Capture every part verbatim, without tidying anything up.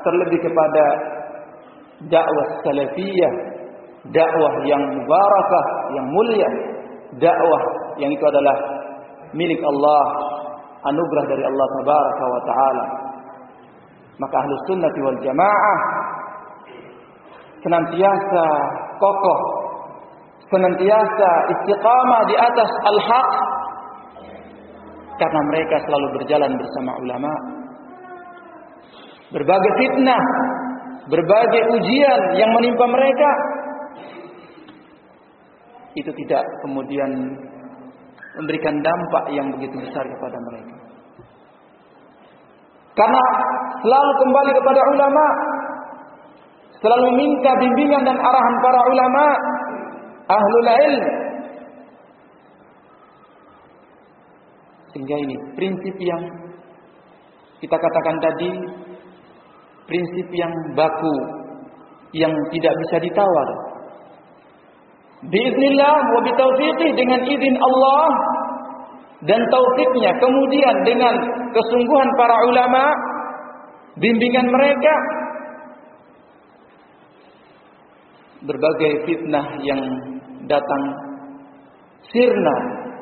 terlebih kepada dakwah salafiyah, dakwah yang mubarakah, yang mulia, dakwah yang itu adalah milik Allah, anugerah dari Allah tabaraka wa taala. Maka Ahlus Sunnah wal Jamaah senantiasa kokoh, senantiasa istiqamah di atas al-haq, karena mereka selalu berjalan bersama ulama. Berbagai fitnah, berbagai ujian yang menimpa mereka, itu tidak kemudian memberikan dampak yang begitu besar kepada mereka, karena selalu kembali kepada ulama, selalu minta bimbingan dan arahan para ulama, ahlul ilm. Sehingga ini prinsip yang kita katakan tadi, prinsip yang baku, yang tidak bisa ditawar. Biiznillah wa bitaufiqih, dengan izin Allah dan taufiknya, kemudian dengan kesungguhan para ulama, bimbingan mereka, berbagai fitnah yang datang sirna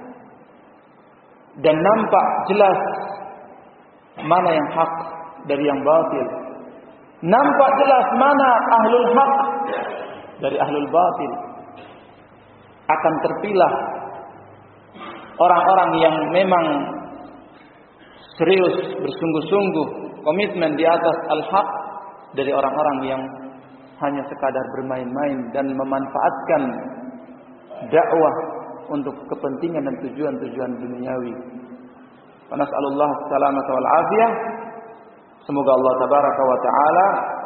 dan nampak jelas mana yang hak dari yang batil, nampak jelas mana ahlul haq dari ahlul batil. Akan terpilah orang-orang yang memang serius, bersungguh-sungguh, komitmen di atas al-haq, dari orang-orang yang hanya sekadar bermain-main dan memanfaatkan dakwah untuk kepentingan dan tujuan-tujuan duniawi. Wa nas'alullah salamata wal afiyah. Semoga Allah tabaraka wa taala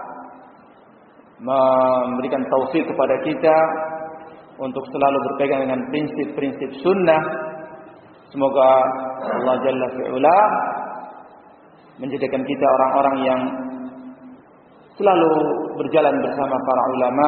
memberikan taufik kepada kita untuk selalu berpegang dengan prinsip-prinsip sunnah. Semoga Allah Jalla fi'ula menjadikan kita orang-orang yang selalu berjalan bersama para ulama,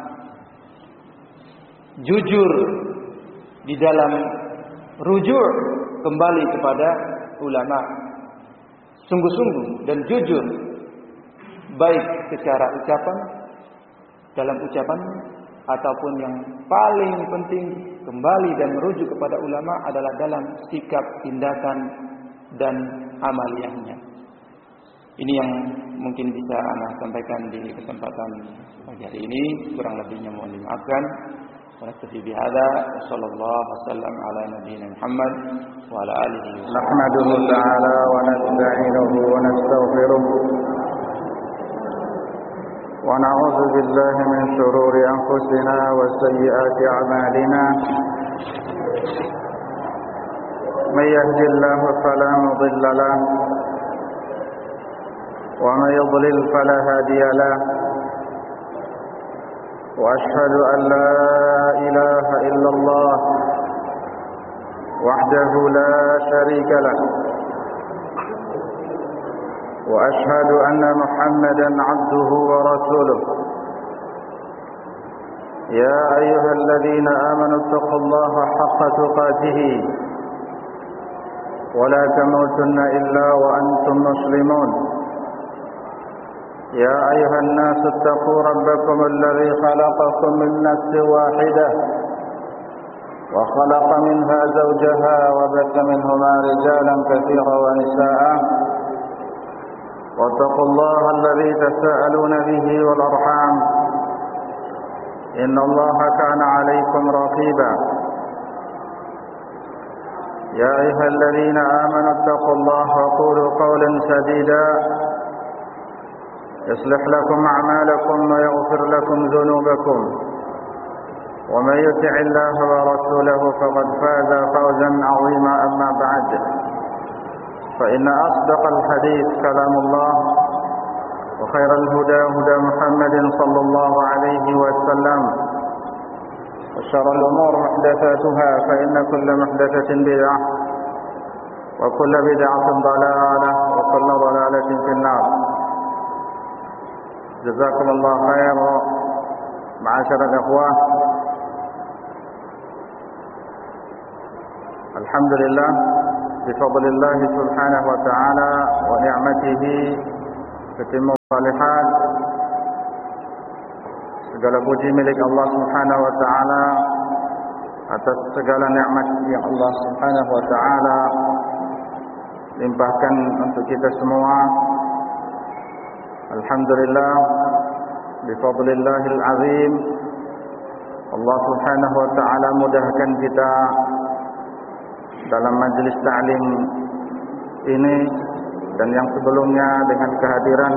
jujur di dalam rujuk kembali kepada ulama, sungguh-sungguh dan jujur, baik secara ucapan, dalam ucapan, ataupun yang paling penting kembali dan merujuk kepada ulama adalah dalam sikap, tindakan, dan amaliyahnya. Ini yang mungkin bisa Ana sampaikan di kesempatan pagi hari ini. Kurang lebihnya mohon dimaafkan. Wa nastafi bihadza wa sallallahu wasallam ala nabiyyina Muhammad wa ala alihi wa nahmaduhu ta'ala wa nasta'inuhu wa nastaghfiruh wa na'udzu billahi min shururi anfusina wa sayyiati a'malina. May yahdihillahu fala mudilla lahu wa may yudlil fala hadiya lahu. Wa ashhadu an la ilaha illallah wahdahu la sharika lahu wa ashhadu anna Muhammadan 'abduhu wa rasuluh. Ya ayyuhalladzina amanu taqullaha haqqa tuqatih wa la tamutunna illa wa antum muslimun. يا أيها الناس اتقوا ربكم الذي خلقكم من نفس واحدة وخلق منها زوجها وبث منهما رجالا كثيرا ونساء واتقوا الله الذي تساءلون به والأرحام إن الله كان عليكم رقيبا. يا أيها الذين آمنوا اتقوا الله وقولوا قولا سديدا يصلح لكم أعمالكم ويغفر لكم ذنوبكم ومن يطع الله ورسوله فقد فاز فوزا عظيما. أما بعد، فإن أصدق الحديث كلام الله وخير الهدى هدى محمد صلى الله عليه وسلم وشر الأمور محدثاتها فإن كل محدثة بدعة وكل بدعة ضلالة وكل ضلالة في النار. Jazakumullah khair ma'asyiral ikhwah. Alhamdulillah bifadlillah subhanahu wa ta'ala wa ni'matihi ketimur salihat. Segala puji milik Allah Subhanahu wa taala atas segala nikmat yang Allah Subhanahu wa taala limpahkan untuk kita semua. Alhamdulillah, bi fadlillahil azim, Allah Subhanahu wa taala mudahkan kita dalam majlis ta'lim ini dan yang sebelumnya dengan kehadiran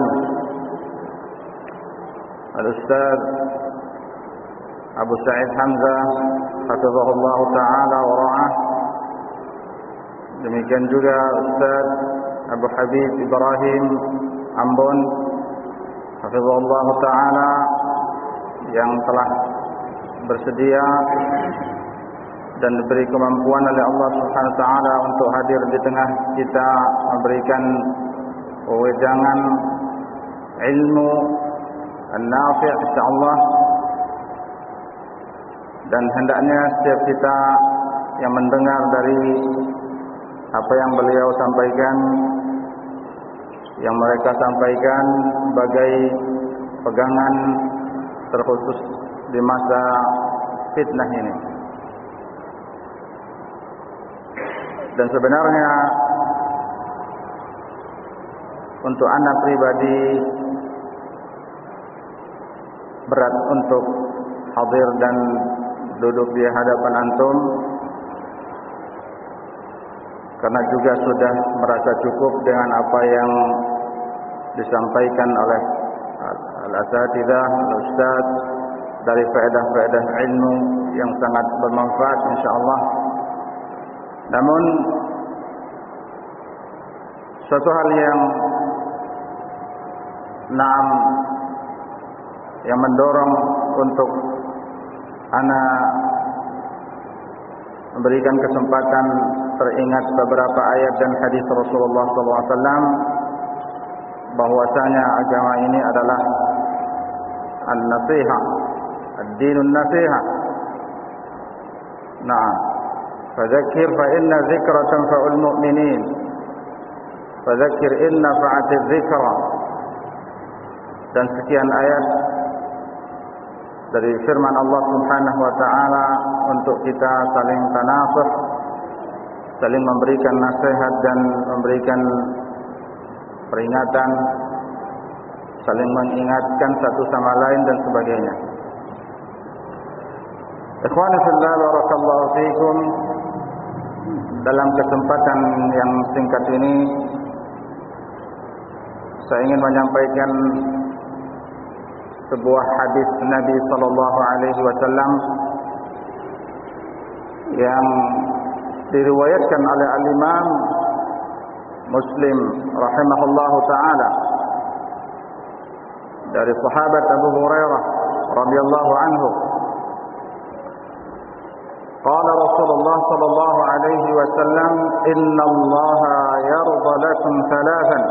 Al-Ustaz Abu Sa'id Hamzah hafizahullah taala wa ra'ah. Demikian juga Ustaz Abu Habib Ibrahim Ambon hafizahullah taala yang telah bersedia dan diberi kemampuan oleh Allah Subhanahu wa taala untuk hadir di tengah kita memberikan wejangan ilmu an-nafi' insyaallah. Dan hendaknya setiap kita yang mendengar dari apa yang beliau sampaikan, yang mereka sampaikan sebagai pegangan terkhusus di masa fitnah ini. Dan sebenarnya untuk anak pribadi berat untuk hadir dan duduk di hadapan antum, karena juga sudah merasa cukup dengan apa yang disampaikan oleh al-asatidzah, al-ustaz, dari faedah-faedah ilmu yang sangat bermanfaat insyaallah. Namun suatu hal yang naam yang mendorong untuk ana memberikan kesempatan teringat beberapa ayat dan hadis Rasulullah sallallahu alaihi wasallam, bahwasanya agama ini adalah an-nasihah, ad-dinun nasihah. Naam, fadzakir fa inna dzikra tanfa'ul mu'minin, fadzakir in nafa'atiz dzikra. Dan sekian ayat dari firman Allah Subhanahu wa taala untuk kita saling tanasuh, saling memberikan nasihat dan memberikan peringatan, saling mengingatkan satu sama lain dan sebagainya. Ikhwani fillah, barakallahu fiikum. Dalam kesempatan yang singkat ini saya ingin menyampaikan sebuah hadis Nabi sallallahu alaihi wasallam yang diriwayatkan oleh al-Imam Muslim rahimahullahu taala dari sahabat Abu Hurairah radhiyallahu anhu. Qala Rasulullah sallallahu alaihi wasallam, "Inna Allaha yarda lakum thalathan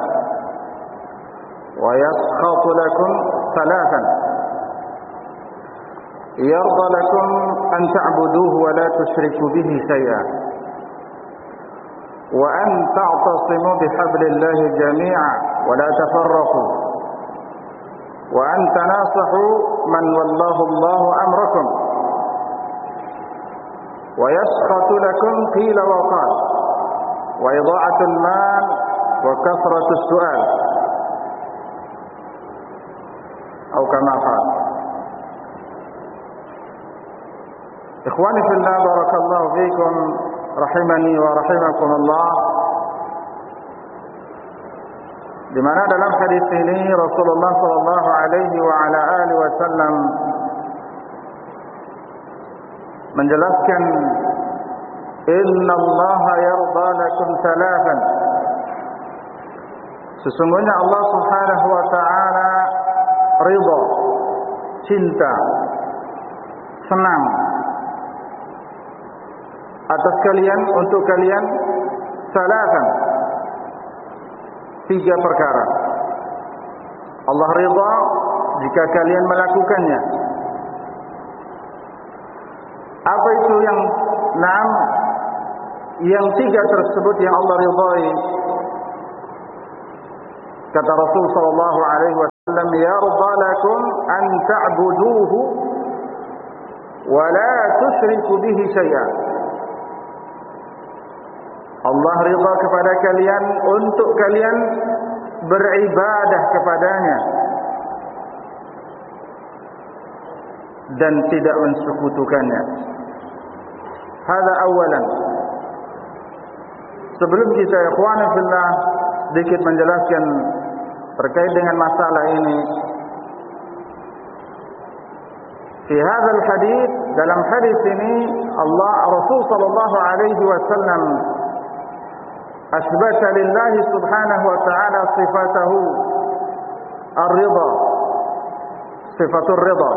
wa yaskhatu lakum thalathan. Yarda lakum an ta'buduhu wa la tushriku bihi shay'an, wa an ta'tasimu bihablillahi jami'an wa la tafarraqu, wa an tanasahu man wallahu Allahu amrakum, wa yaskhatu lakum qila wa qala, wa idha'atul mal wa kasratus su'al." Atau kama qala. Ikhwani fillah, barakallahu fiikum, rahimani wa rahimakumullah. Di mana dalam hadis ini Rasulullah sallallahu alaihi wa ala alihi wasallam menjelaskan, "Inna Allaha yarda lakum thalathan." Sesungguhnya Allah Subhanahu wa taala ridha, cinta, senang atas kalian, untuk kalian, salatan, tiga perkara. Allah ridha jika kalian melakukannya. Apa itu yang enam? Yang tiga tersebut yang Allah ridhai. Kata Rasul sallallahu alaihi wasallam, "Yarda lakum an ta'buduhu wa la tusyriku bihi syai'a." Allah ridha kepada kalian untuk kalian beribadah kepadanya dan tidak mensekutukannya. Hada awalan. Sebelum kita ikhwan fillah sedikit menjelaskan terkait dengan masalah ini, fi hadzal hadits, dalam hadis ini Allah Rasul sallallahu alaihi wasallam asbata lillahi subhanahu wa ta'ala sifatahu ar-ridha, sifatur ridha,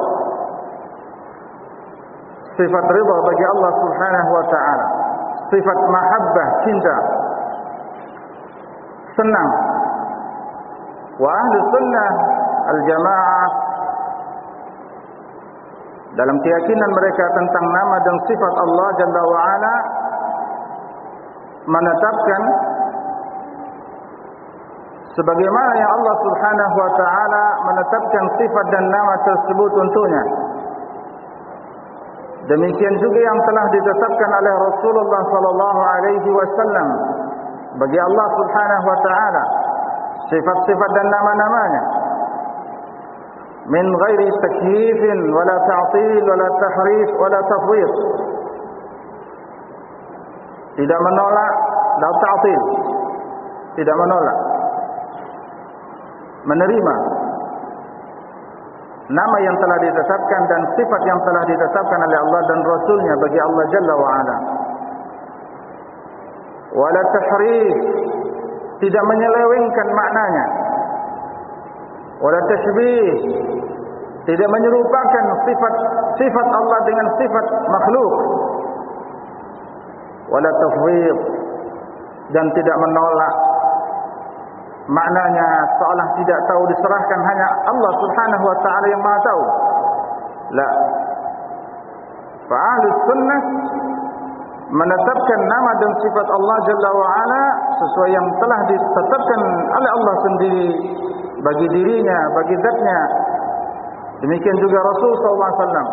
sifat ridha bagi Allah subhanahu wa ta'ala, sifat mahabbah, cinta, senang. Wa ahli sunnah al-jamaah dalam keyakinan mereka tentang nama dan sifat Allah Jalla wa'ala menetapkan sebagaimana yang Allah subhanahu wa ta'ala menetapkan sifat dan nama tersebut untuknya. Demikian juga yang telah ditetapkan oleh Rasulullah sallallahu alaihi wasallam bagi Allah subhanahu wa ta'ala, sifat-sifat dan nama-namanya, min ghairi takyifin wala ta'til wala tahrif wala tafwid, tidak menolak dan ta'til, tidak menolak, menerima nama yang telah ditetapkan dan sifat yang telah ditetapkan oleh Allah dan Rasulnya bagi Allah Jalla wa'ala. Wala tahrif, tidak menyelewengkan maknanya. Wala tashbih, tidak menyerupakan sifat sifat Allah dengan sifat makhluk. Wala tafwid, dan tidak menolak maknanya seolah tidak tahu, diserahkan hanya Allah subhanahu wa ta'ala yang maha tahu. La. Fa ahli sunnah menetapkan nama dan sifat Allah Jalla wa'ala sesuai yang telah ditetapkan oleh Allah sendiri bagi dirinya, bagi zatnya. Demikian juga Rasul sallallahu alaihi wasallam,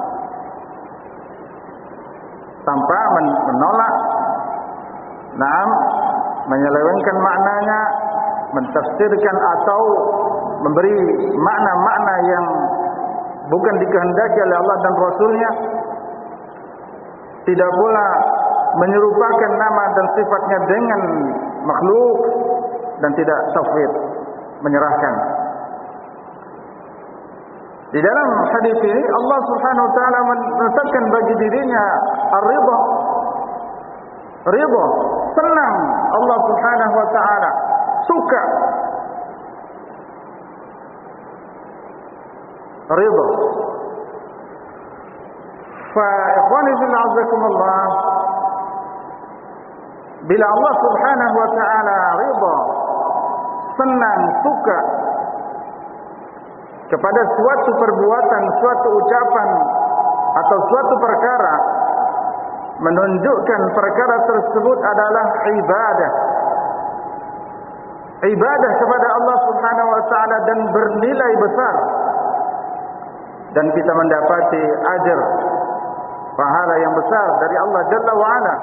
tanpa menolak, naam, menyelewengkan maknanya, mentafsirkan atau memberi makna-makna yang bukan dikehendaki oleh Allah dan Rasulnya. Tidak pula menyerupakan nama dan sifatnya dengan makhluk, dan tidak tafwid, menyerahkan. Di dalam hadis ini Allah Subhanahu wa taala menetapkan bagi dirinya ar-ridha, ridha, senang. Allah Subhanahu wa taala suka, ridha. Fa ikhwani fillah azakumullah, bila Allah Subhanahu wa taala ridha, senang, suka kepada suatu perbuatan, suatu ucapan atau suatu perkara, menunjukkan perkara tersebut adalah ibadah. Ibadah kepada Allah Subhanahu wa taala dan bernilai besar, dan kita mendapati ajar, pahala yang besar dari Allah Jalla wa Ala.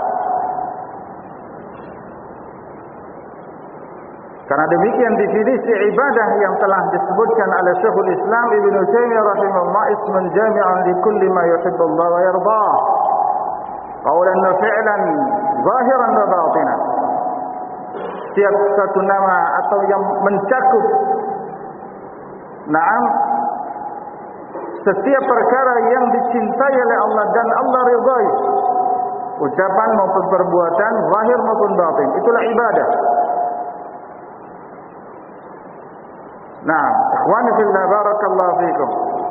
Karena demikian definisi ibadah yang telah disebutkan oleh Syekhul Islam Ibnu Taimiyah rahimahullah, ismun jami'un li kulli ma yuhibbu Allah wa yardah, qawlan wa fi'lan, zahiran wa batinan. Setiap satu nama atau yang mencakup, naam, setiap perkara yang dicintai oleh Allah dan Allah ridhai, ucapan maupun perbuatan, zahir maupun batin, itulah ibadah. Nah, ikhwani fillah, barakallahu fikum.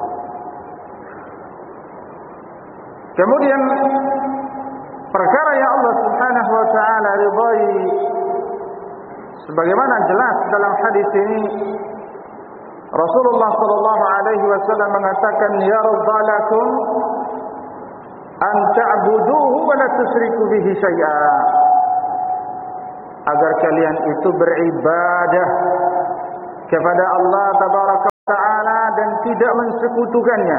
Kemudian perkara yang Allah Subhanahu wa taala ridhai, sebagaimana jelas dalam hadis ini, Rasulullah sallallahu alaihi wasallam mengatakan, yarda lakum an ta'buduhu wa la tusyriku bihi syai'a, agar kalian itu beribadah kepada Allah Tabaraka wa Ta'ala dan tidak mensekutukannya.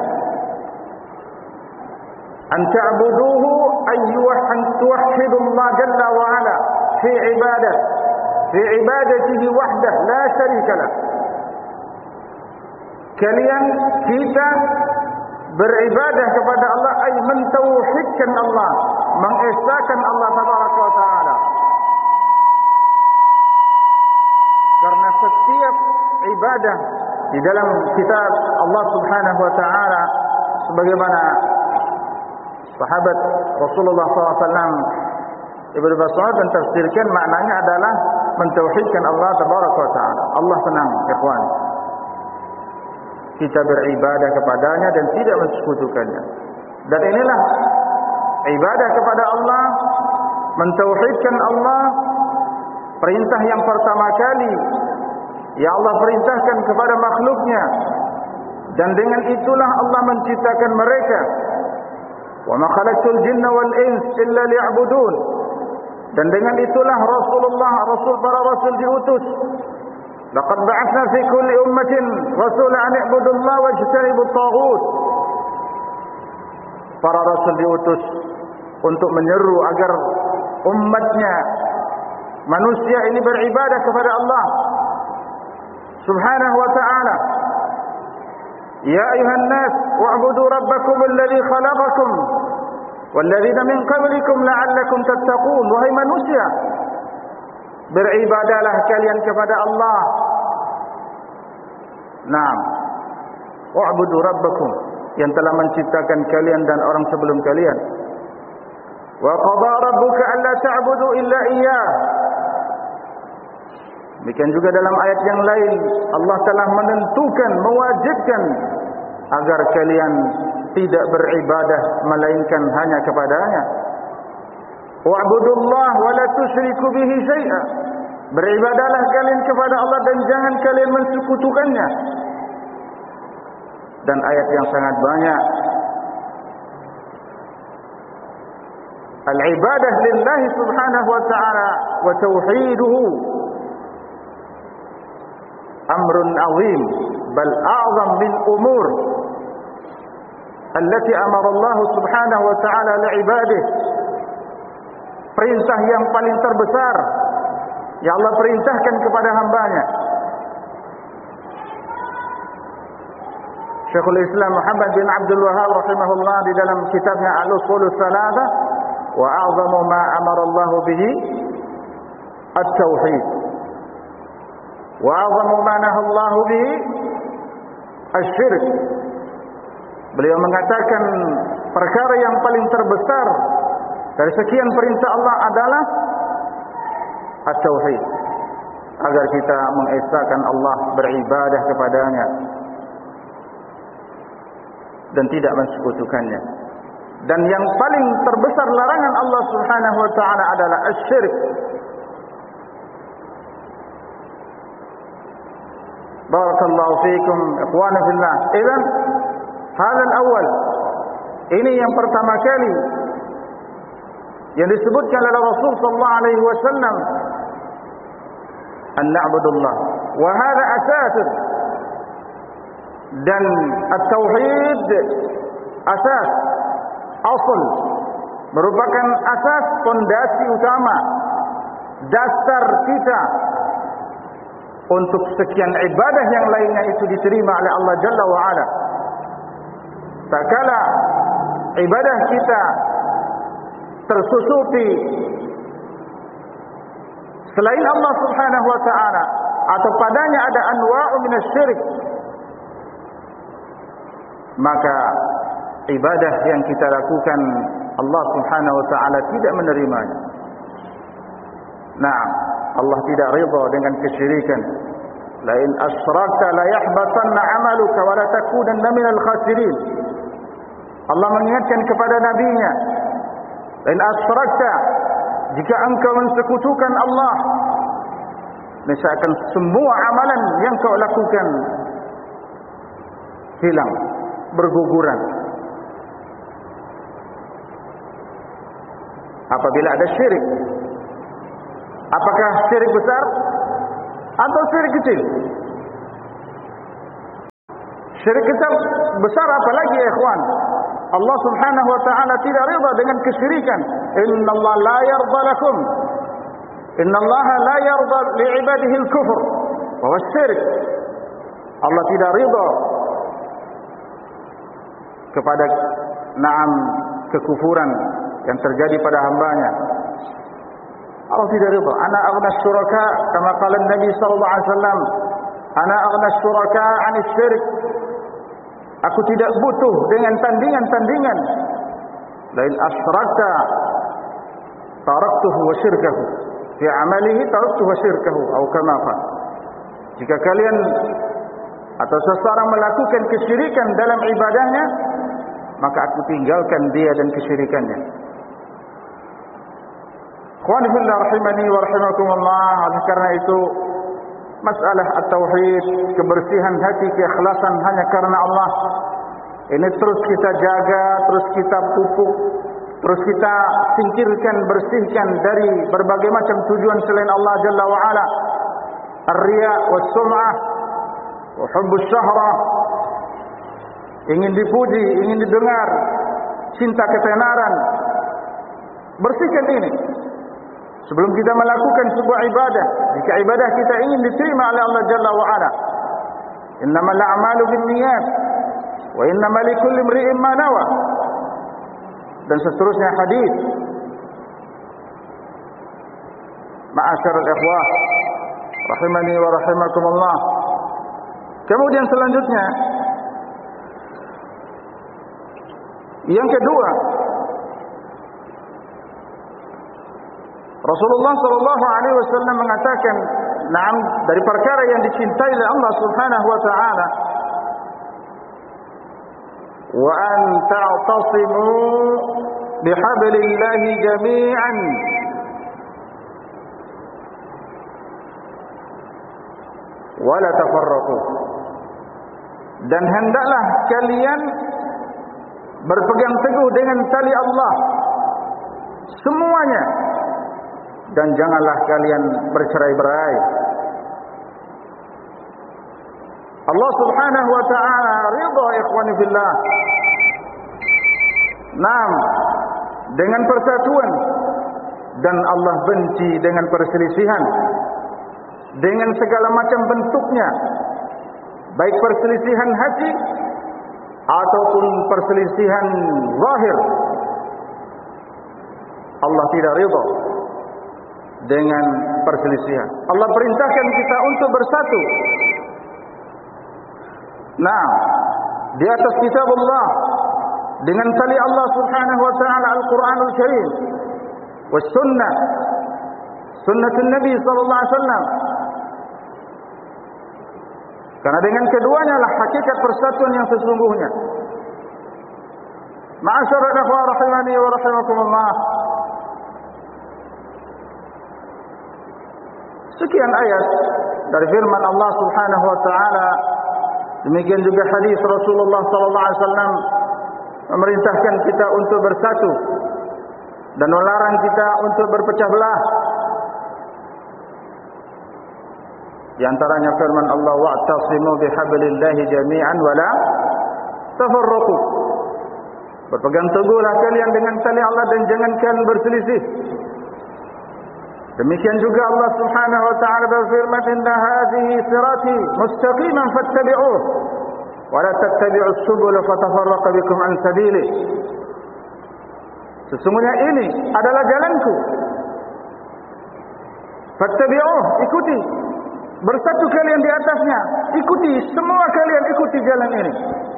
An ta'buduhu ayyuhan tuwahhidullah jalla wa ala fi ibadah fi ibadatihi wahdah la syarikalah. Kalian kita beribadah kepada Allah ay mentauhidkan Allah, mengesahkan Allah Tabaraka wa Ta'ala. Karena setiap ibadah di dalam kitab Allah Subhanahu wa Ta'ala, sebagaimana sahabat Rasulullah sallallahu alaihi wasallam Ibnu Mas'ud mentafsirkan, maknanya adalah mentauhidkan Allah Tabaraka wa Ta'ala. Allah senang, ikhwan, kita beribadah kepadanya dan tidak mensekutukannya. Dan inilah ibadah kepada Allah, mentauhidkan Allah, perintah yang pertama kali yang Allah perintahkan kepada makhluknya. Dan dengan itulah Allah menciptakan mereka. Wa ma khalaqtul jinna wal ins illa liya'budun. Dan dengan itulah Rasulullah, Rasul para Rasul diutus. Laqad ba'athna fi kulli ummatin rasulan an i'budu Allah wajtanibu at-taghut. Para Rasul diutus untuk menyeru agar umatnya, manusia ini beribadah kepada Allah Subhanahu wa Ta'ala. Ya ayuhan nas wa'budu rabbakum alladhi khalaqakum walladzina min qablikum la'allakum tattaqun. Wahai manusia, beribadahlah kalian kepada Allah. Naam. Wa'budu rabbakum, yang telah menciptakan kalian dan orang sebelum kalian. Wa qada rabbuka alla ta'budu illa iyyah. Demikian juga dalam ayat yang lain, Allah telah menentukan, mewajibkan agar kalian tidak beribadah melainkan hanya kepadanya. Wa'budullah wa la tusyriku bihi syai'a. Beribadahlah kalian kepada Allah dan jangan kalian mensekutukannya. Dan ayat yang sangat banyak. Al-ibadah lillahi subhanahu wa ta'ala wa tauhiduhu amrun azim bal a'zam min umur allati amara Allah subhanahu wa ta'ala li'ibadihi. Perintah yang paling terbesar yang Allah perintahkan kepada hambanya. Syekhul Islam Muhammad bin Abdul Wahhab rahimahullah di dalam kitabnya Al-Ushulus Tsalatsa, wa a'zamu ma amara Allah bihi at-tauhid wa a'zamu ma nahaa Allah bihi asy-syirk. Beliau mengatakan perkara yang paling terbesar dari sekian perintah Allah adalah at-tauhid, agar kita mengesahkan Allah, beribadah kepadanya dan tidak mensekutukannya. Dan yang paling terbesar larangan Allah Subhanahu wa ta'ala adalah asy-syirk. Barakallahu fiikum ikhwana fillah. Idzan hadzal awwal, ini yang pertama kali yang disebutkan oleh Rasul sallallahu alaihi wasallam, an na'budullah wa hadha asas. Dan at-tauhid asas, asal, merupakan asas, fondasi utama, dasar kita untuk sekian ibadah yang lainnya itu diterima oleh Allah Jalla wa Ala. Tak kala ibadah kita tersusupi selain Allah Subhanahu wa ta'ala, atau padanya ada anwa'u minasyirik, maka ibadah yang kita lakukan Allah Subhanahu wa ta'ala tidak menerimanya. Nah, Allah tidak ridha dengan kesyirikan. La in asyrakta la yahbatanna 'amaluka wa la takunanna minal khasirin. Allah mengingatkan kepada nabinya, la in asyrakta, jika engkau mensekutukan Allah, misalkan semua amalan yang kau lakukan hilang, berguguran. Apabila ada syirik, apakah syirik besar atau syirik kecil? Syirik kecil besar apalagi ya ikhwan. Allah Subhanahu wa taala tidak rida dengan kesyirikan. Innallaha la yarda lakum. Innallaha la yarda li'ibadihi al-kufr wa asy-syirk. Allah tidak rida kepada na'am kekufuran yang terjadi pada hambanya. Allah tidak rida. Ana aghna syuraka kama qala Nabi sallallahu alaihi wasallam. Ana aghna syuraka 'an asy-syirk. Aku tidak butuh dengan tandingan-tandingan. Lain asyrakta taraktuhu wa syirkahu. Fi amalihi taraktuhu wa syirkahu atau kama qala. Jika kalian atau seseorang melakukan kesyirikan dalam ibadahnya, maka aku tinggalkan dia dan kesyirikannya. Ikhwani fillah rahimani wa rahimakumullah. Oleh karena itu, masalah at-tauhid, kebersihan hati, keikhlasan hanya karena Allah, ini terus kita jaga, terus kita pupuk, terus kita singkirkan, bersihkan dari berbagai macam tujuan selain Allah Jalla wa'ala. Ar-riya was-sum'ah wa hubbus syahrah, ingin dipuji, ingin didengar, cinta ketenaran. Bersihkan ini sebelum kita melakukan sebuah ibadah. Jika ibadah kita ingin diterima oleh Allah Jalla wa'ala, innamal a'malu binniyat wa innamal likulli imri'in ma nawa, dan seterusnya hadis. Ma'asyiral ikhwah rahimani wa rahimakumullah. Kemudian selanjutnya, yang kedua, Rasulullah sallallahu alaihi wasallam mengatakan, "Na'am, dari perkara yang dicintai oleh Allah Subhanahu wa taala, wa an ta'tasimu bihablillahi jami'an wa la tafarraqu." Dan hendaklah kalian berpegang teguh dengan tali Allah semuanya, dan janganlah kalian bercerai-berai. Allah Subhanahu wa taala ridha ikhwani fillah. Naam, dengan persatuan, dan Allah benci dengan perselisihan dengan segala macam bentuknya, baik perselisihan hati ataupun perselisihan zahir. Allah tidak ridha dengan perselisihan. Allah perintahkan kita untuk bersatu. Nah, di atas kitab Allah, dengan tali Allah Subhanahu wa taala Al-Qur'anul Karim, was sunnah, sunnatul Nabi sallallahu alaihi wasallam. Karena dengan keduanya lah hakikat persatuan yang sesungguhnya. Ma'asyiral ikhwah rahimani wa rahimakumullah. Sekian ayat dari firman Allah Subhanahu wa taala, demikian juga hadis Rasulullah sallallahu alaihi wasallam memerintahkan kita untuk bersatu dan melarang kita untuk berpecah belah. Di antaranya firman Allah, wa'tasimu bihablillahi jami'an wa la tafarraqu. Berpegang teguhlah kalian dengan tali Allah dan jangan kalian berselisih. Demikian juga Allah Subhanahu wa taala berfirman, inna hadhihi sirati mustaqiman fattabi'uh wa la tattabi'us subula fatafarraqa bikum an sabilih. Sesungguhnya ini adalah jalanku, fattabi'uh, ikuti, bersatu kalian di atasnya, ikuti, semua kalian ikuti jalan ini.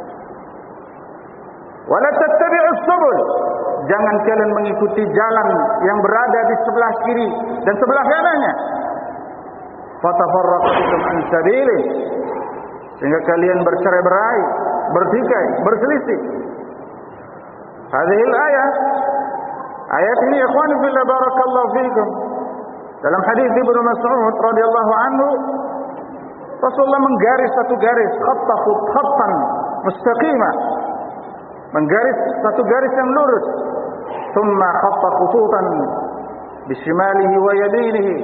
Wa la tattabi'us subul, jangan kalian mengikuti jalan yang berada di sebelah kiri dan sebelah kanannya. Fatafarraqu bikum an sabilih, sehingga kalian bercerai-berai, bertikai, berselisih. Hadhihi al-ayah, ayat ini ikhwan fillah barakallahu fikum. Dalam hadis Ibnu Mas'ud radhiyallahu anhu, Rasulullah menggaris satu garis, khatta khattan mustaqimah, menggaris satu garis yang lurus. Thumma khatta khututan bishimalihi wa yaminihi.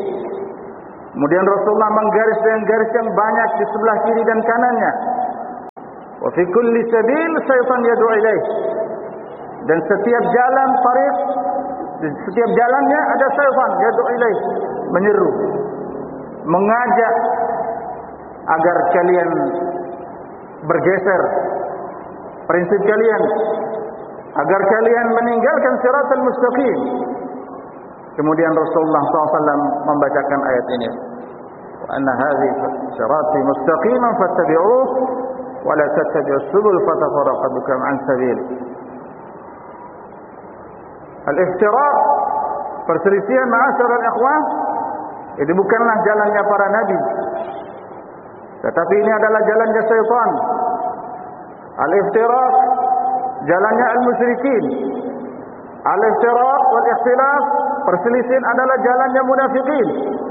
Kemudian Rasulullah menggaris dengan garis yang banyak di sebelah kiri dan kanannya. Wa fi kulli sabil syaitan yad'u ilaih. Dan setiap jalan tariq, setiap jalannya ada syaitan yad'u ilaih, menyeru, mengajak agar kalian bergeser prinsip kalian, agar kalian meninggalkan siratal mustaqim. Kemudian Rasulullah shallallahu alaihi wasallam membacakan ayat ini. Wa anna hadhihi sirati mustaqiman fattabi'uhu wa la tattabi'us subul fatafarraqa bikum an sabili. Al-iftiraq, perselisihan ma'asyiral ikhwan, ini bukanlah jalannya para nabi, tetapi ini adalah jalannya syaitan. Al-iftiraq, jalannya al-musyrikin. Al-iftiraq wal ikhtilaf, perselisihan adalah jalannya munafikin.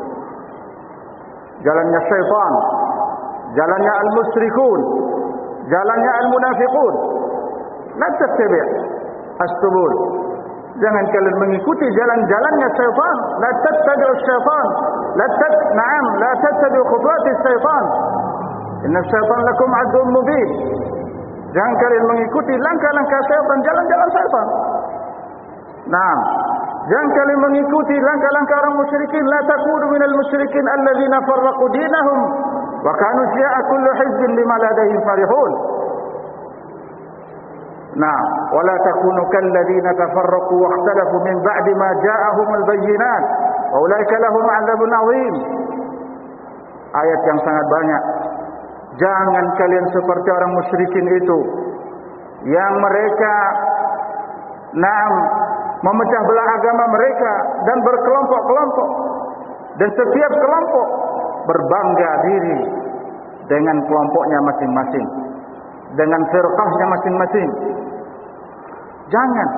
Jalannya syaitan, jalannya al-musyrikun, jalannya al-munafiqun. La tattabi' as-subul. Jangan kalian mengikuti jalan-jalannya syaitan. La tattabi'u syaitan. La tat na'am, la tattabi'u khutuwati syaitan. Inna syaitan lakum aduwwun mubin. Jangan kalian mengikuti langkah-langkah syaitan, jalan-jalan syaitan. Nah, jangan kalian mengikuti langkah-langkah orang musyrikin. La takunu minal musyrikin alladzina farraqu dinahum wa kanu syi'a kullu hizbin bima ladayhim farihun. Nah, wala takunu kalladzina tafarraqu wa ikhtalafu min ba'di ma ja'ahumul bayyinat wa ulaika lahum 'adzabun 'adzim. Ayat yang sangat banyak. Jangan kalian seperti orang musyrikin itu yang mereka naam memecah belah agama mereka dan berkelompok-kelompok, dan setiap kelompok berbangga diri dengan kelompoknya masing-masing, dengan firqahnya masing-masing. Jangan.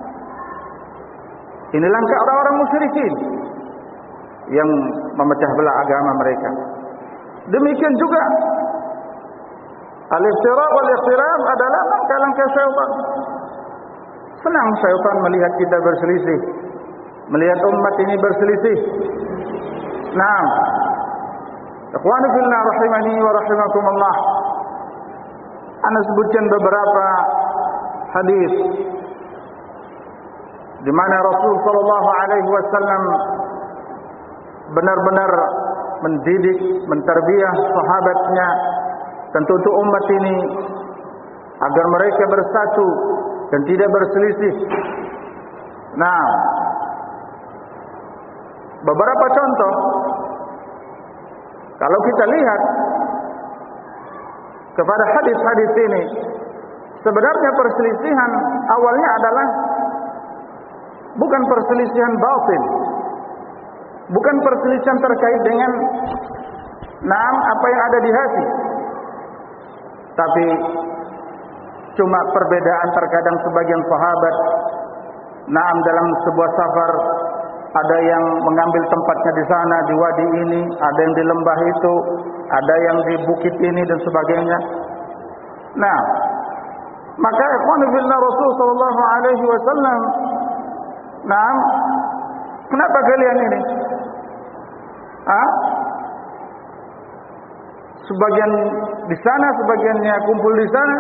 Ini langkah orang-orang musyrikin yang memecah belah agama mereka. Demikian juga al-iftiraq wal ikhtilaf adalah langkah-langkah syaitan. Senang syaitan melihat kita berselisih, melihat umat ini berselisih. Naam. Ikhwani fillah rahimani wa rahimakumullah. Ana sebutkan beberapa hadis di mana Rasul sallallahu alaihi wasallam benar-benar mendidik, menterbiah sahabatnya, tentu untuk umat ini agar mereka bersatu dan tidak berselisih. Nah, beberapa contoh kalau kita lihat kepada hadis-hadis ini, sebenarnya perselisihan awalnya adalah bukan perselisihan batin, bukan perselisihan terkait dengan naam apa yang ada di hati, tapi cuma perbedaan terkadang sebagian sahabat naam dalam sebuah safar, ada yang mengambil tempatnya di sana di wadi ini, ada yang di lembah itu, ada yang di bukit ini dan sebagainya. Nah, maka ikhwan fillah Rasul sallallahu alaihi wasallam, nah, kenapa kalian ini? Ah? Sebagian di sana, sebagiannya kumpul di sana.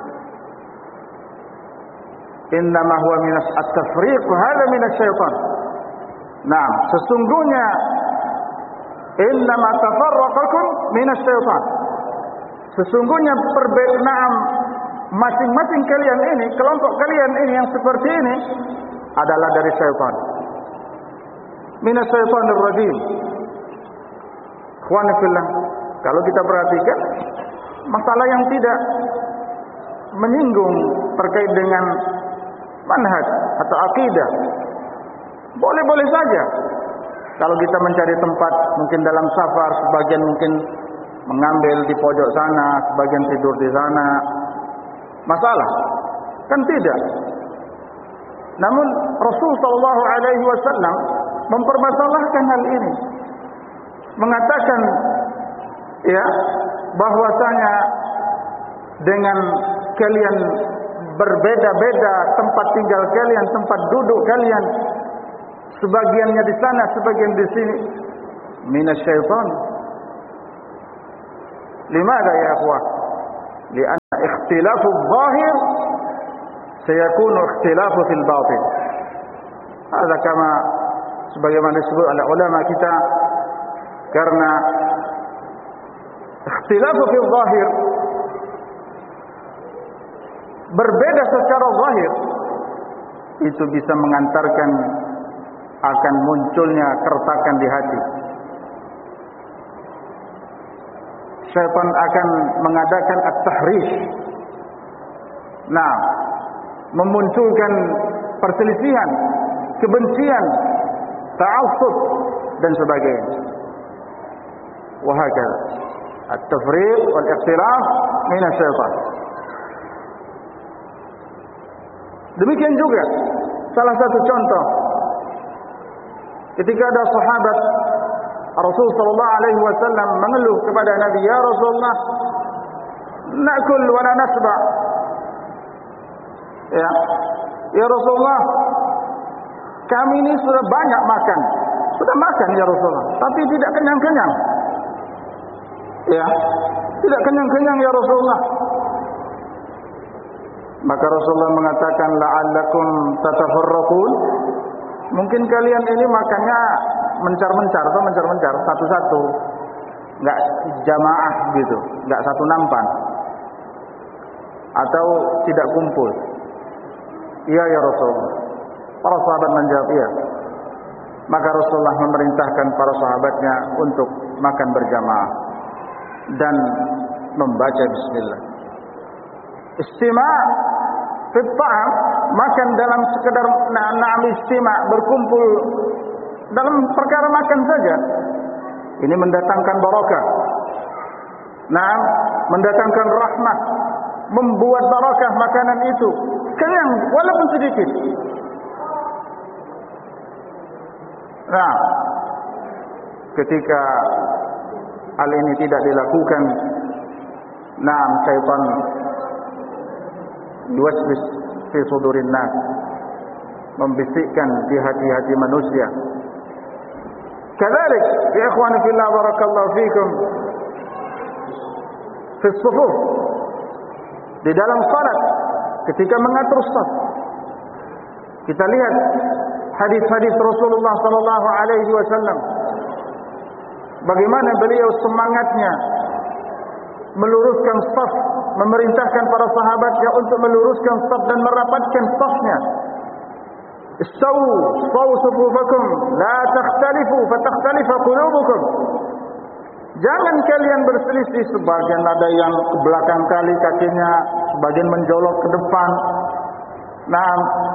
Innama huwa minas at-tafriq wa hadha minas syaitan. Nah, sesungguhnya innama tafarraqakum minas syaitan. Sesungguhnya perbedaan masing-masing kalian ini, kelompok kalian ini yang seperti ini adalah dari syaitan. Minas syaitanir rajim. Ikhwan fillah, kalau kita perhatikan masalah yang tidak menyinggung terkait dengan manhaj atau akidah, boleh-boleh saja. Kalau kita mencari tempat, mungkin dalam safar, sebagian mungkin mengambil di pojok sana, sebagian tidur di sana, masalah? Kan tidak. Namun Rasul sallallahu alaihi wasallam mempermasalahkan hal ini, mengatakan ya bahwasanya dengan kalian berbeda-beda tempat tinggal kalian, tempat duduk kalian, sebagiannya di sana, sebagian di sini, minasyaitan. Limada ya akhwah? Lianna ikhtilafu zahir sayakunu ikhtilafu fil batin. Hadza kama sebagaimana disebut oleh ulama kita, karena ikhtilafu fil zahir, berbeda secara zahir, itu bisa mengantarkan akan munculnya keretakan di hati. Syaitan akan mengadakan at-tahrish. Nah, memunculkan perselisihan, kebencian, ta'assub dan sebagainya. Wa hakadha at-tafriq wal ikhtilaf min asy-syaitan. Demikian juga salah satu contoh, ketika ada sahabat Rasul sallallahu alaihi wasallam mengeluh kepada Nabi, "Ya Rasulullah, na'kul wa la nasba." Ya, ya Rasulullah, kami ini sudah banyak makan, sudah makan ya Rasulullah, tapi tidak kenyang-kenyang. Ya, tidak kenyang-kenyang ya Rasulullah. Maka Rasulullah mengatakan, la'allakum tatafarraqun. Mungkin kalian ini makannya mencar-mencar atau mencar-mencar satu-satu, enggak jamaah gitu, enggak satu nampan, atau tidak kumpul. Iya ya Rasulullah. Para sahabat menjawab iya. Maka Rasulullah memerintahkan para sahabatnya untuk makan berjamaah dan membaca bismillah. Istima' fi ta'am, makan dalam sekedar na'am istima', berkumpul dalam perkara makan saja, ini mendatangkan barakah. Nah, mendatangkan rahmat, membuat barakah makanan itu, kenyang walaupun sedikit. Nah, ketika hal ini tidak dilakukan, nah, syaitan yuwaswis fi sudurin nas, membisikkan di hati-hati manusia. Kadzalik ya ikhwani fillah, barakallahu fikum, fi sufuf, di dalam salat ketika mengatur shaf, kita lihat hadis-hadis Rasulullah sallallahu alaihi wasallam, bagaimana beliau semangatnya meluruskan shaf, memerintahkan para sahabatnya untuk meluruskan shaf dan merapatkan shafnya. Istawu, istawu sufufakum, la takhtalifu fatakhtalifa qulubukum. Jangan kalian berselisih, sebagian ada yang ke belakang kali kakinya, sebagian menjolok ke depan. Nah,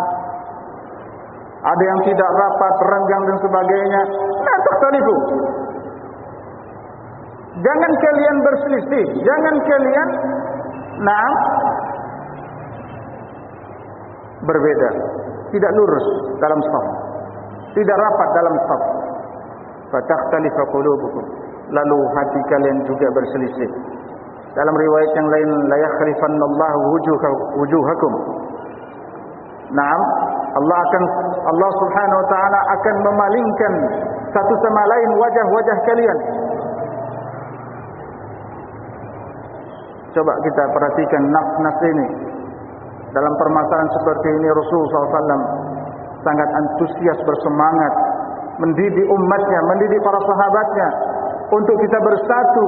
ada yang tidak rapat, renggang dan sebagainya. La takhtalifu. Jangan kalian berselisih, jangan kalian nah berbeda, tidak lurus dalam shaf, tidak rapat dalam shaf. Fatakhtalifa qulubukum, lalu hati kalian juga berselisih. Dalam riwayat yang lain, la yakhlifannallahu wujuhakum. Naam, Allah akan Allah Subhanahu wa taala akan memalingkan satu sama lain wajah-wajah kalian. Coba kita perhatikan nas-nas ini. Dalam permasalahan seperti ini Rasulullah sallallahu alaihi wasallam sangat antusias, bersemangat mendidik umatnya, mendidik para sahabatnya untuk kita bersatu,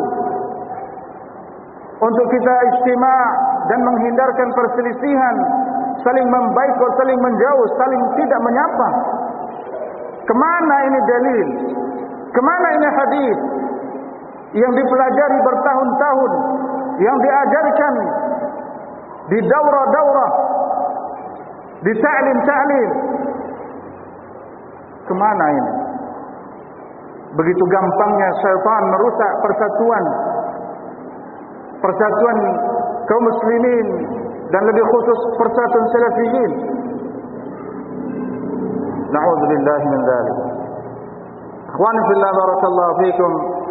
untuk kita istima' dan menghindarkan perselisihan, saling membaikot, saling menjauh, saling tidak menyapa. Kemana ini dalil? Kemana ini hadis yang dipelajari bertahun-tahun, yang diajarkan di daurah-daurah, di ta'lim-ta'lim? Kemana ini? Begitu gampangnya syaitan merusak persatuan persatuan kaum muslimin, dan lebih khusus persatuan salafiyin. Na'udzubillahi min dzalik. Ikhwani fillah, barakallahu fikum.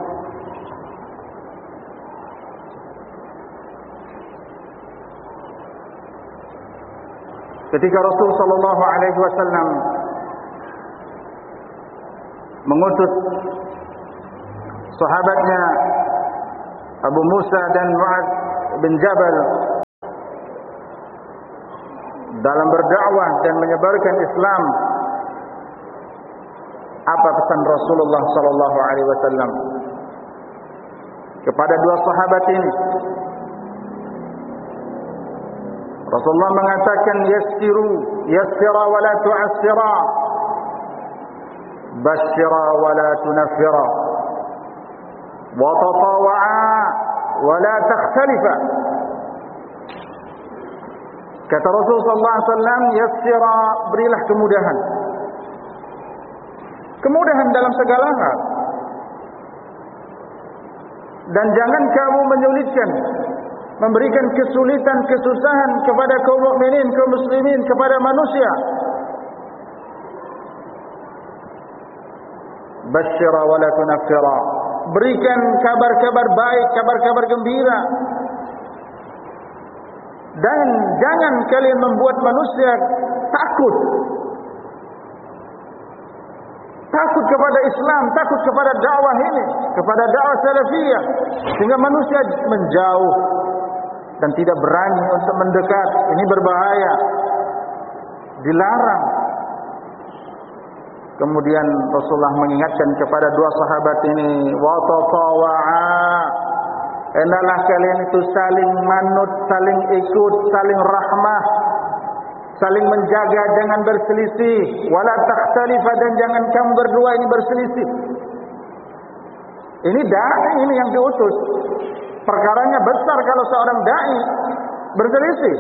Ketika Rasul sallallahu alaihi wasallam mengutus sahabatnya Abu Musa dan Mu'adz bin Jabal dalam berdakwah dan menyebarkan Islam. Apa pesan Rasulullah sallallahu alaihi wasallam kepada dua sahabat ini? Rasulullah mengatakan, yassiru yassira wa la tu'assira, basyira wa la tunaffira, wa tatawa'a wa la takhtalifa. Kata Rasulullah sallallahu alaihi wasallam, yassira, berilah kemudahan. Kemudahan dalam segala hal. Dan jangan kamu menyulitkan, memberikan kesulitan, kesusahan kepada kaum mukminin, kaum muslimin, kepada manusia. Basyira wa la tunaffira, berikan kabar-kabar baik, kabar-kabar gembira. Dan jangan kalian membuat manusia takut. Takut kepada Islam, takut kepada dakwah ini, kepada dakwah salafiyah, sehingga manusia menjauh dan tidak berani untuk mendekat. Ini berbahaya, dilarang. Kemudian Rasulullah mengingatkan kepada dua sahabat ini, wa tatawa'a, hendaklah kalian itu saling manut, saling ikut, saling rahmah, saling menjaga, jangan berselisih. Wala takhtalifa, dan jangan kamu berdua ini berselisih. Ini dai ini yang diutus. Perkaranya besar kalau seorang dai berselisih.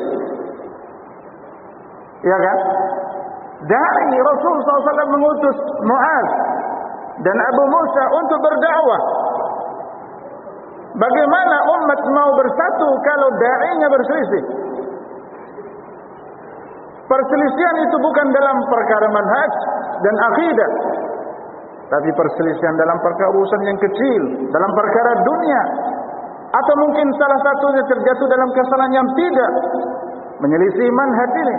Ya kan? Dai Rasul sallallahu alaihi wasallam mengutus Mu'adz dan Abu Musa untuk berdakwah. Bagaimana umat mau bersatu kalau dai-nya berselisih? Perselisihan itu bukan dalam perkara manhaj dan akidah, tapi perselisihan dalam perkara urusan yang kecil, dalam perkara dunia, atau mungkin salah satunya terjatuh dalam kesalahan yang tidak menyelisih manhaj ini.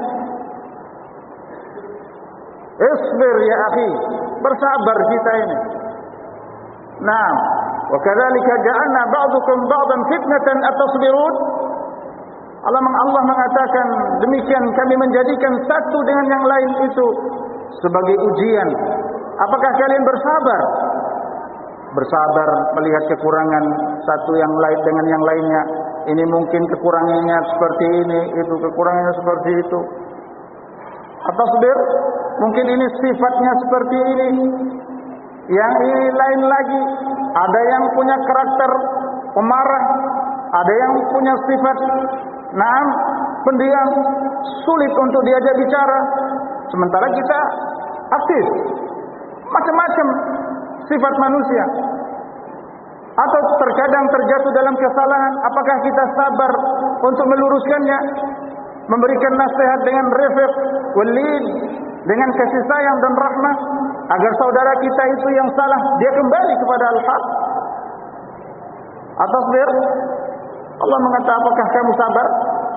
Isbir ya akhi, bersabar kita ini. Naam, wa kadzalika ja'alna ba'dukum ba'dan fitnatan atasbirun. Allah Allah mengatakan, demikian kami menjadikan satu dengan yang lain itu sebagai ujian. Apakah kalian bersabar? Bersabar melihat kekurangan satu yang lain dengan yang lainnya. Ini mungkin kekurangannya seperti ini, itu kekurangannya seperti itu. Atasbir, mungkin ini sifatnya seperti ini, yang ini lain lagi. Ada yang punya karakter pemarah, ada yang punya sifat naam, pendiam, sulit untuk diajak bicara. Sementara kita aktif. Macam-macam sifat manusia. Atau terkadang terjatuh dalam kesalahan, apakah kita sabar untuk meluruskannya, memberikan nasihat dengan rifq walid, dengan kasih sayang dan rahmah, agar saudara kita itu yang salah dia kembali kepada al-haq? Atasbir, Allah mengatakan, apakah kamu sabar?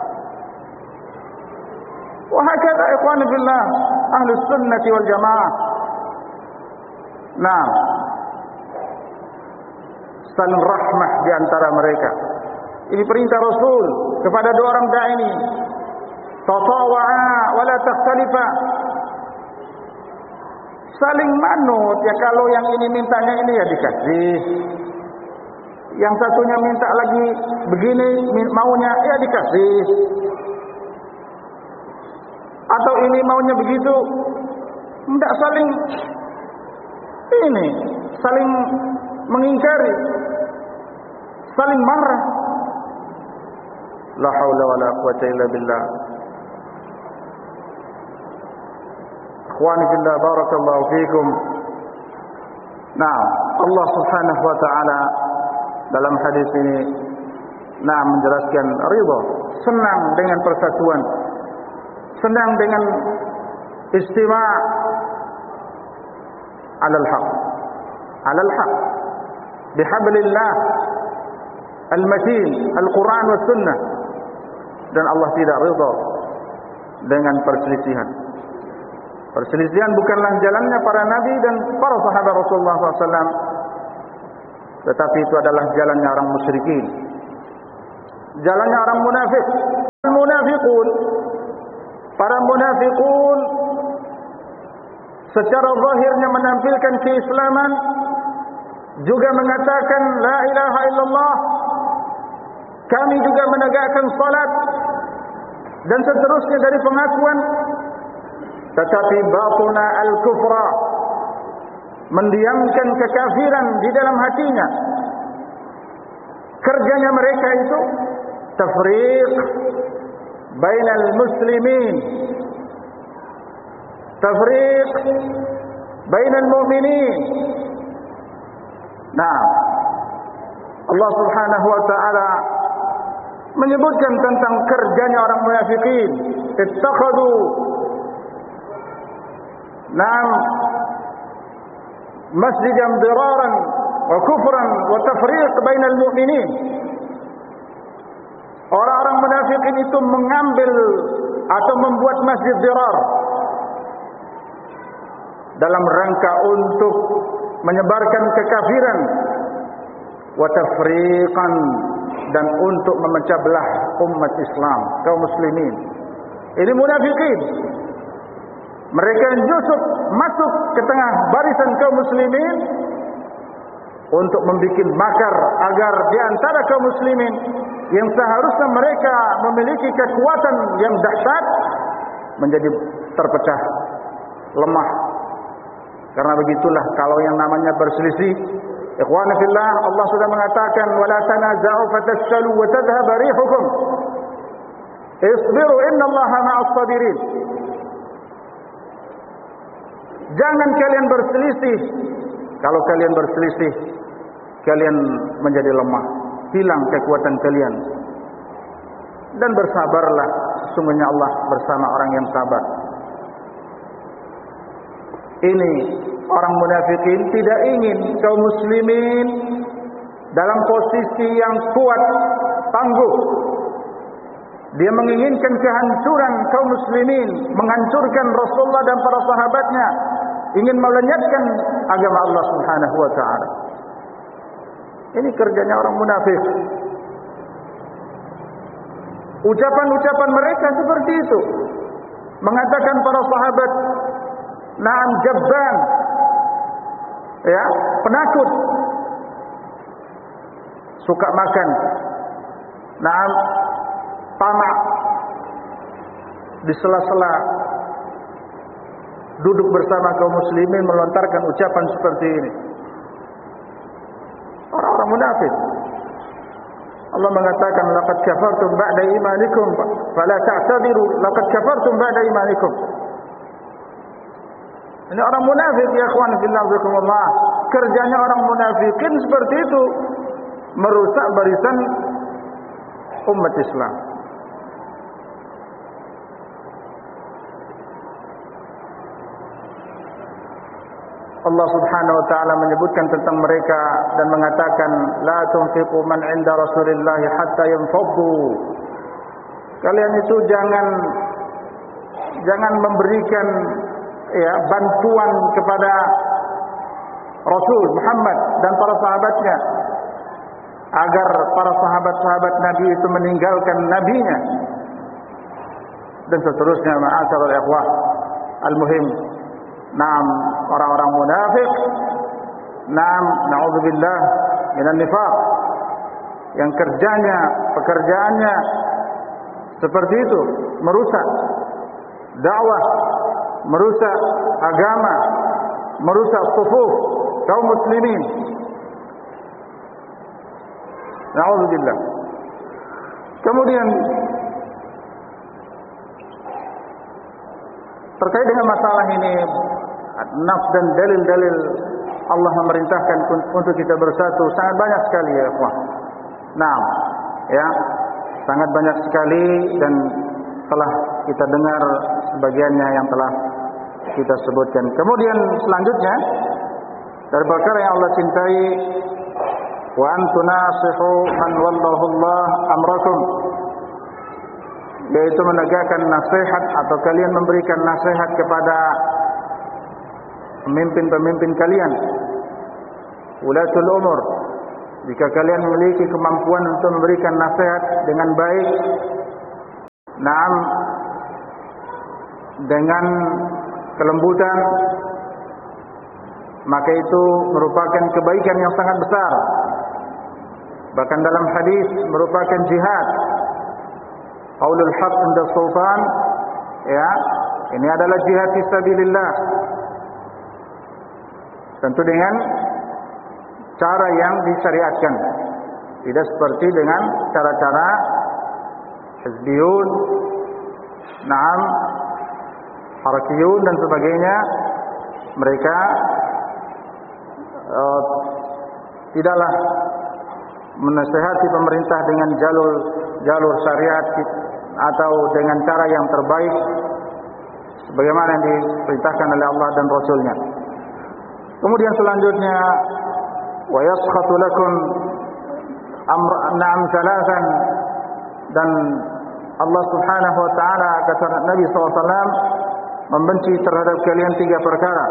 Wa hakadha ikhwan fillah ahlus sunnah wal jamaah. Nah, saling rahmah di antara mereka. Ini perintah Rasul kepada dua orang dai ini. Tatawa'a wa la takhtalifa. Saling manut, ya kalau yang ini mintanya ini ya dikasih. Yang satunya minta lagi begini maunya ya dikasih. Atau ini maunya begitu. Tidak saling ini, saling mengingkari, saling marah. La haula wala quwwata illa billah. Ikhwani fillah, barakallahu fikum. Nah, Allah Subhanahu wa taala dalam hadis ini nah menjelaskan ridha, senang dengan persatuan, senang dengan istima' alal haq, alal haq bihablillah al-matin, al-Quran was sunnah. Dan Allah tidak ridha dengan perselisihan. Perselisihan bukanlah jalannya para nabi dan para sahabat Rasulullah sallallahu alaihi wasallam. tetapi itu adalah jalannya orang musyrikin, jalannya orang munafik. Al-munafiqun, para munafiqun secara zahirnya menampilkan keislaman, juga mengatakan la ilaha illallah, kami juga menegakkan salat, dan seterusnya dari pengakuan, tetapi batuna al-kufra, mendiamkan kekafiran di dalam hatinya. Kerjanya mereka itu tafriq bainal muslimin, tafriq bainal mu'minin. Nah, Allah Subhanahu wa taala menyebutkan tentang kerjanya orang munafikin. Ittakhadhu nam masjidan diraran wa kufran wa tafriq bainal mu'minin. Orang-orang munafikin itu mengambil atau membuat masjid dirar dalam rangka untuk menyebarkan kekafiran, wa tafriqan, dan untuk memecah belah umat Islam, kaum muslimin. Ini munafikin. Mereka nyusup masuk ke tengah barisan kaum muslimin untuk membuat makar agar di antara kaum muslimin yang seharusnya mereka memiliki kekuatan yang dahsyat menjadi terpecah, lemah. Karena begitulah kalau yang namanya berselisih, ikhwana fillah, Allah sudah mengatakan wala tanaza'u fatafshalu wa tadhhab rihukum. Isbiru innallaha ma'as sabirin. Jangan kalian berselisih. Kalau kalian berselisih, kalian menjadi lemah, hilang kekuatan kalian. Dan bersabarlah, sesungguhnya Allah bersama orang yang sabar. Ini orang munafikin tidak ingin kaum muslimin dalam posisi yang kuat, tangguh. Dia menginginkan kehancuran kaum muslimin, menghancurkan Rasulullah dan para sahabatnya, ingin melenyapkan agama Allah Subhanahu wa taala. Ini kerjanya orang munafik. Ucapan-ucapan mereka seperti itu, mengatakan para sahabat na'am jabban, ya, penakut, suka makan, na'am tamak, di sela-sela duduk bersama kaum muslimin melontarkan ucapan seperti ini. Orang-orang munafik. Allah mengatakan laqad kafartum ba'da imanikum fala ta'tadiru laqad kafartum ba'da imanikum. Ini orang munafik, ya ikhwan fillah wabarakatuh. Kerjanya orang munafikin seperti itu, merusak barisan umat Islam. Allah Subhanahu wa taala menyebutkan tentang mereka dan mengatakan la tunfiqu man 'inda Rasulillah hatta yanfaddu. Kalian itu jangan jangan memberikan ya bantuan kepada Rasul Muhammad dan para sahabatnya agar para sahabat-sahabat Nabi itu meninggalkan nabinya dan seterusnya. Ma'asyiral ikhwah, al-muhim, naam, orang-orang munafik, naam, na'udzubillah minan nifaq, yang kerjanya, pekerjaannya seperti itu, merusak dakwah, merusak agama, merusak sufuf kaum muslimin. Na'udzubillah. Kemudian terkait dengan masalah ini, nafs dan dalil-dalil Allah memerintahkan untuk kita bersatu sangat banyak sekali, ya ikhwah. Nah, ya, sangat banyak sekali dan telah kita dengar sebagiannya yang telah kita sebutkan. Kemudian selanjutnya dari perkara yang Allah cintai, wa antunasihu man wallahu Allah amrakum, yaitu menegakkan nasihat atau kalian memberikan nasihat kepada pemimpin-pemimpin kalian, ulatul umur, jika kalian memiliki kemampuan untuk memberikan nasihat dengan baik, naam, dengan kelembutan, maka itu merupakan kebaikan yang sangat besar. Bahkan dalam hadis merupakan jihad. Qaulul haq inda sultan, ya, ini adalah jihad fisabilillah. Tentu dengan cara yang disyariatkan, tidak seperti dengan cara-cara hizbiyun, naam, harakiyun dan sebagainya. Mereka uh, tidaklah menasihati pemerintah dengan jalur jalur syariat atau dengan cara yang terbaik sebagaimana yang diperintahkan oleh Allah dan Rasul-Nya. Kemudian selanjutnya, wa yaskhatu lakum amr na'am thalathan, dan Allah Subhanahu wa taala, kata Nabi sallallahu alaihi wasallam, membenci terhadap kalian tiga perkara.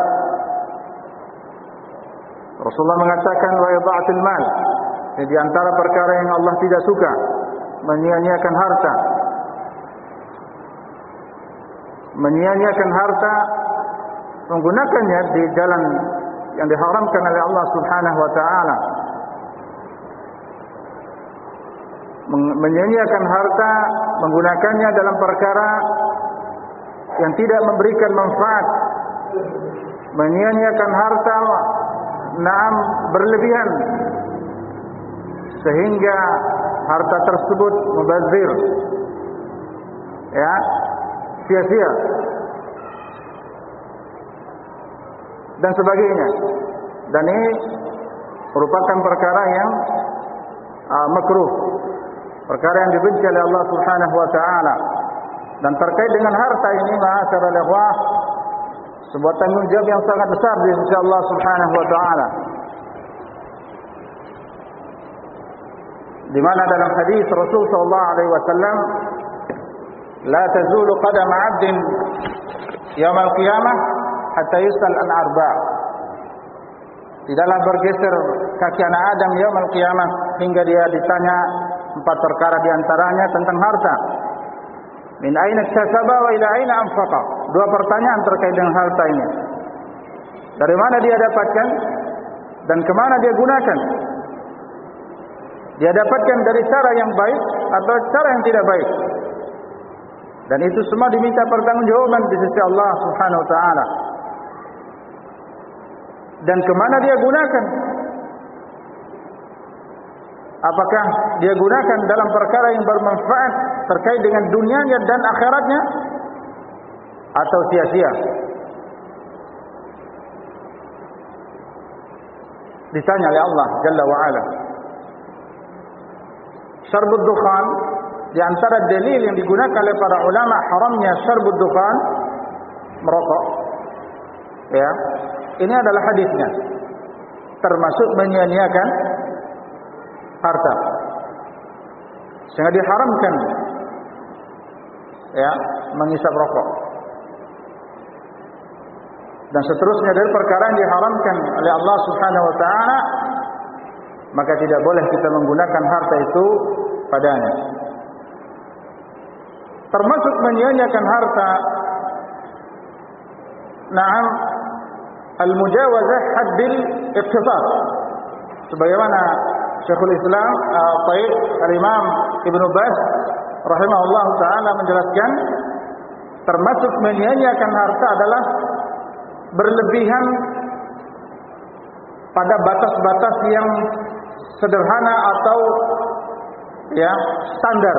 Rasulullah mengatakan wa idha'atul mal, di antara perkara yang Allah tidak suka, menyia-nyiakan harta. Menyia-nyiakan harta, menggunakannya di jalan yang diharamkan oleh Allah Subhanahu wa taala. Menyia-nyiakan harta, menggunakannya dalam perkara yang tidak memberikan manfaat. Menyia-nyiakan harta, naam, berlebihan, sehingga harta tersebut mubazir, ya, sia-sia dan sebagainya. Dan ini merupakan perkara yang uh, makruh, perkara yang dibenci oleh Allah Subhanahu wa taala. Dan terkait dengan harta ini, ma'asyiral ikhwah, sebuah tanggung jawab yang sangat besar di sisi Allah Subhanahu wa taala. Di mana dalam hadis Rasul sallallahu alaihi wasallam, la tazulu qadam 'abdin yaumil qiyamah hatta yus'al an arba'. Tidaklah bergeser kaki anak Adam yaumil qiyamah hingga dia ditanya empat perkara di antaranya tentang harta. Min aina iktasaba wa ila aina anfaqa. Dua pertanyaan terkait dengan harta ini. Dari mana dia dapatkan dan kemana dia gunakan? Dia dapatkan dari cara yang baik atau cara yang tidak baik. Dan itu semua diminta pertanggungjawaban di sisi Allah Subhanahu wa taala. Dan kemana dia gunakan? Apakah dia gunakan dalam perkara yang bermanfaat terkait dengan dunianya dan akhiratnya, atau sia-sia? Ditanya oleh Allah Jalla wa'ala. Syarbud dukhan, di antara dalil yang digunakan oleh para ulama haramnya syarbud dukhan, merokok, ya, ini adalah hadisnya, termasuk menyia-nyiakan harta, sehingga diharamkan, ya, mengisap rokok dan seterusnya dari perkara yang diharamkan oleh Allah Subhanahu wa taala. Maka tidak boleh kita menggunakan harta itu padanya. Termasuk menyia-nyiakan harta, na'am, al-mujawazah haddil iqtisad, sebagaimana Syekhul Islam uh, Taib Al-Imam Ibnu Baz rahimahullah ta'ala menjelaskan, termasuk menyia-nyiakan harta adalah berlebihan pada batas-batas yang sederhana atau, ya, standar.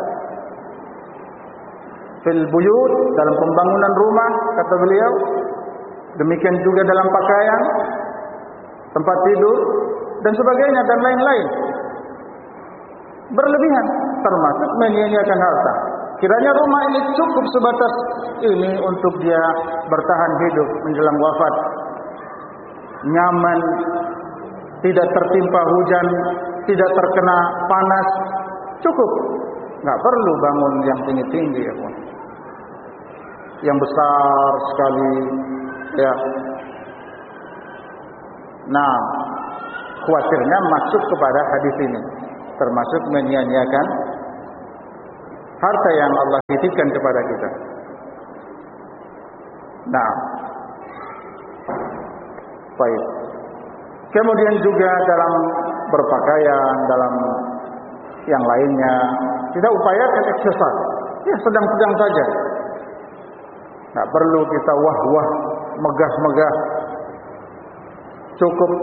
Fil buyut, dalam pembangunan rumah, kata beliau. Demikian juga dalam pakaian, tempat tidur, dan sebagainya, dan lain-lain. Berlebihan, termasuk menyia-nyiakan harta. Kiranya rumah ini cukup sebatas ini untuk dia bertahan hidup menjelang wafat. Nyaman, tidak tertimpa hujan, tidak terkena panas, cukup. Nggak perlu bangun yang tinggi-tinggi, ya, yang besar sekali, ya. Nah, khawatirnya masuk kepada hadis ini, termasuk menyia-nyiakan harta yang Allah titipkan kepada kita. Nah, baik. Kemudian juga dalam berpakaian, dalam yang lainnya, kita upayakan eksersis. Ya sedang-sedang saja. Tak perlu kita wah-wah, megah-megah. Cukup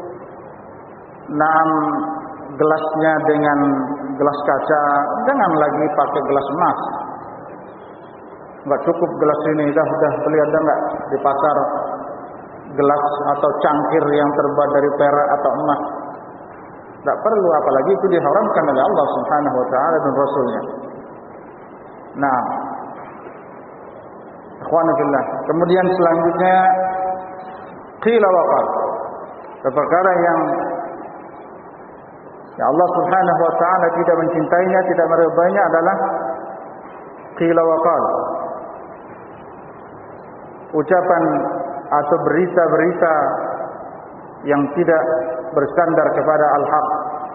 naam gelasnya dengan gelas kaca, jangan lagi pakai gelas emas. Enggak cukup gelas ini, dah sudah beli ada enggak di pasar gelas atau cangkir yang terbuat dari perak atau emas. Tak perlu, apalagi itu diharamkan oleh Allah Subhanahu wa taala dan Rasulnya. Nah, ikhwan fillah. Kemudian selanjutnya qila wa qal. Perkara yang ya Allah Subhanahu wa taala tidak mencintainya, tidak meridainya adalah qila wa qal. Ucapan atau berita-berita yang tidak bersandar kepada al-haq.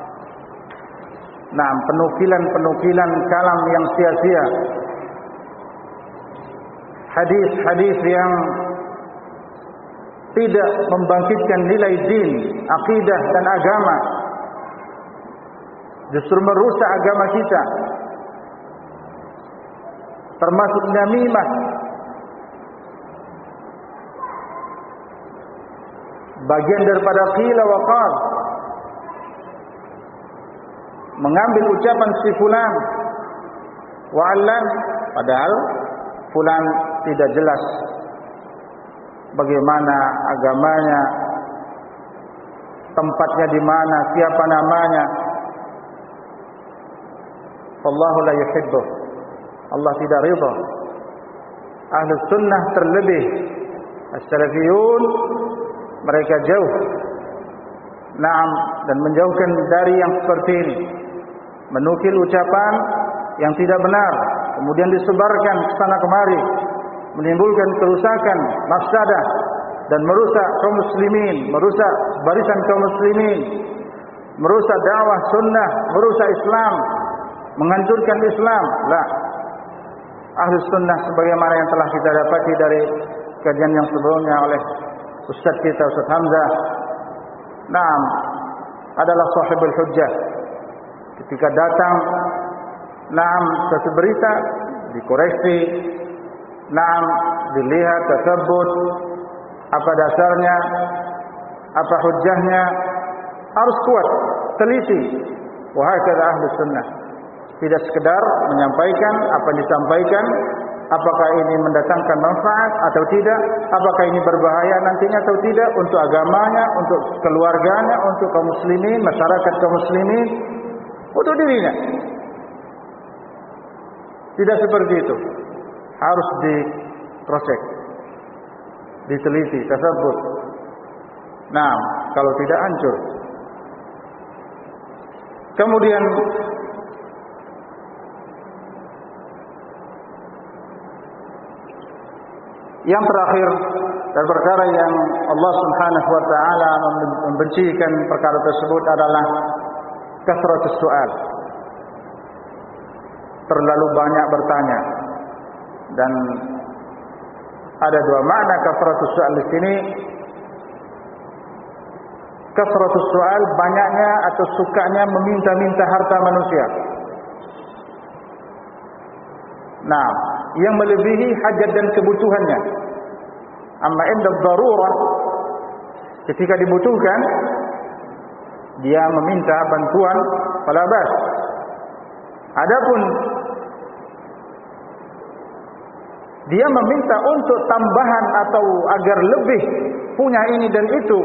Nah, penukilan-penukilan kalam yang sia-sia. Hadis-hadis yang tidak membangkitkan nilai din, akidah dan agama. Justru merusak agama kita. Termasuk namimah. Bagian daripada qila wa qal. Mengambil ucapan si fulan wa allan, padahal fulan tidak jelas bagaimana agamanya, tempatnya di mana, siapa namanya. Wallahu la yuhibbu. Allah tidak ridha. Ahlus sunnah terlebih as-salafiyun, mereka jauh naam dan menjauhkan dari yang seperti ini, menukil ucapan yang tidak benar kemudian disebarkan ke sana kemari, menimbulkan kerusakan, mafsadah dan merusak kaum muslimin, merusak barisan kaum muslimin, merusak dakwah sunnah, merusak Islam, menghancurkan Islam. La, Ahlus sunnah sebagaimana yang telah kita dapati dari kajian yang sebelumnya oleh Ustaz kita Ustaz Hamzah, naam, adalah sahibul hujjah. Ketika datang naam satu berita, dikoreksi, naam, dilihat, tersebut apa dasarnya, apa hujjahnya, harus kuat, teliti. Wahai kata Ahlus sunnah, tidak sekedar menyampaikan apa yang disampaikan, apakah ini mendatangkan manfaat atau tidak, apakah ini berbahaya nantinya atau tidak untuk agamanya, untuk keluarganya, untuk kaum muslimin, masyarakat kaum muslimin, untuk dirinya. Tidak seperti itu. Harus diproses, diteliti, tersebut. Nah, kalau tidak hancur. Kemudian yang terakhir, dan perkara yang Allah Subhanahu wa taala membencikan perkara tersebut adalah kasratus soal. Terlalu banyak bertanya. Dan ada dua makna kasratus soal di sini. Kasratus soal, banyaknya atau sukanya meminta-minta harta manusia. Nah, yang melebihi hajat dan kebutuhannya. Amma inda darurah, ketika dibutuhkan, dia meminta bantuan, fala bas. Adapun dia meminta untuk tambahan atau agar lebih punya ini dan itu,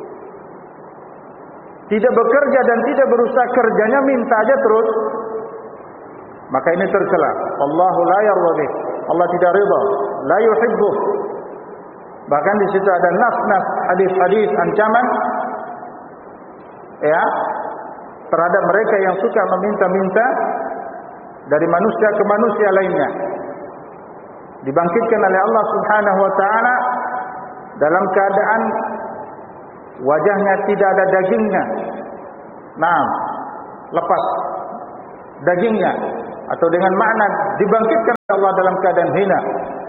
tidak bekerja dan tidak berusaha kerjanya, minta aja terus, maka ini tercela. Allahu la yardi, Allah tidak ridha, la yuhibbu. Bahkan di situ ada nas-nas hadis-hadis ancaman ya terhadap mereka yang suka meminta-minta dari manusia ke manusia lainnya. Dibangkitkan oleh Allah Subhanahu wa taala dalam keadaan wajahnya tidak ada dagingnya. Nah, lepas dagingnya, atau dengan makna dibangkitkan Allah dalam keadaan hina,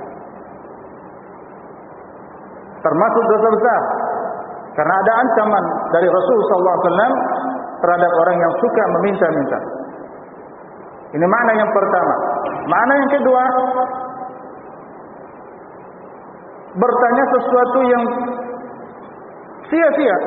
termasuk dosa besar, karena ada ancaman dari Rasul sallallahu alaihi wasallam terhadap orang yang suka meminta-minta. Ini makna yang pertama. Makna yang kedua, bertanya sesuatu yang sia-sia,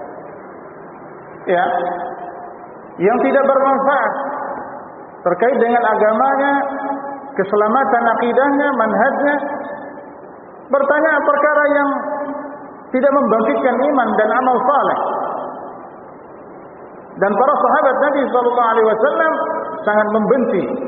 ya, yang tidak bermanfaat terkait dengan agamanya, keselamatan akidahnya, manhajnya. Bertanya perkara yang tidak membangkitkan iman dan amal saleh. Dan para sahabat Nabi sallallahu alaihi wasallam sangat membenci